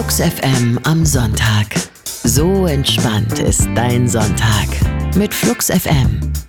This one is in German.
Flux FM am Sonntag. So entspannt ist dein Sonntag mit Flux FM.